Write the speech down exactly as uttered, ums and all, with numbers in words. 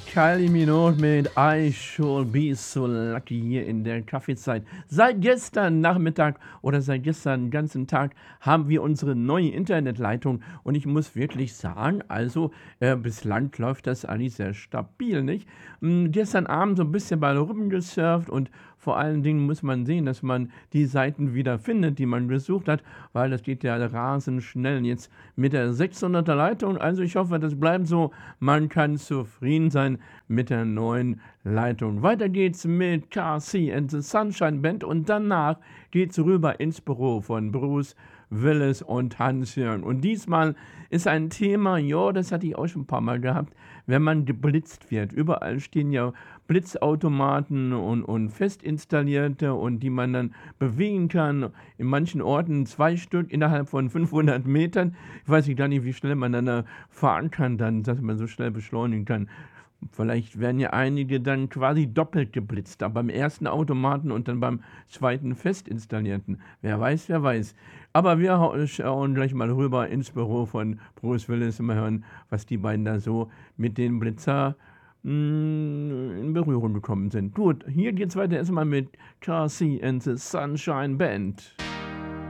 Kylie Minogue mit „I should be so lucky" hier in der Kaffeezeit. Seit gestern Nachmittag oder seit gestern ganzen Tag haben wir unsere neue Internetleitung und ich muss wirklich sagen, also, äh, bislang läuft das eigentlich sehr stabil, nicht? Hm, gestern Abend so 'n bisschen mal rumgesurft und vor allen Dingen muss man sehen, dass man die Seiten wieder findet, die man gesucht hat, weil das geht ja rasend schnell jetzt mit der sechshunderter Leitung. Also, ich hoffe, das bleibt so. Man kann zufrieden sein mit der neuen Leitung. Weiter geht's mit Car C and the Sunshine Band und danach geht's rüber ins Büro von Bruce Willis und Hans-Jörn. Und diesmal ist ein Thema, ja, das hatte ich auch schon 'n paar Mal gehabt, wenn man geblitzt wird. Überall stehen ja Blitzautomaten und und fest installierte und die man dann bewegen kann. In manchen Orten zwei Stück innerhalb von fünfhundert Metern. Ich weiß gar nicht, wie schnell man dann da fahren kann dann, dass man so schnell beschleunigen kann. Vielleicht werden ja einige dann quasi doppelt geblitzt, da beim ersten Automaten und dann beim zweiten fest installierten. Wer weiß, wer weiß. Aber wir hau schauen gleich mal rüber ins Büro von Bruce Willis und mal hören, was die beiden da so mit dem Blitzer, hm, in Berührung gekommen sind. Gut, hier geht's weiter erst mal mit Car C and the Sunshine Band.